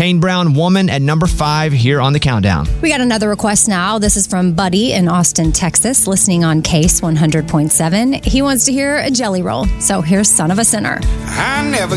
Kane Brown, Woman, at number 5 here on the countdown. We got another request now. This is from Buddy in Austin, Texas, listening on Case 100.7. He wants to hear a Jelly Roll. So here's Son of a Sinner. I never